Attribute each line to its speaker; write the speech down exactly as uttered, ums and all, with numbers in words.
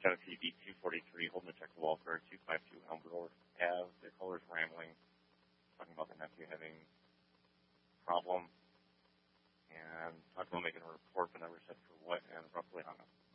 Speaker 1: Genesee B two forty-three, holding the check Walker, two five two Elmwood Ave. The caller's rambling, talking about the nephew having a problem, and talking about making a report, but never said for what, and abruptly hung up.